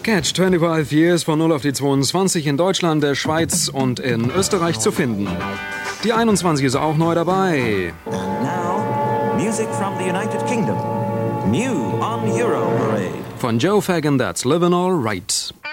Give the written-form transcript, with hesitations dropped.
Catch 25 Years von 0 auf die 22 in Deutschland, der Schweiz und in Österreich zu finden. Die 21 ist auch neu dabei. And now, music from the United Kingdom. New on Euro Parade. Von Joe Fagin, That's Livin' All Right.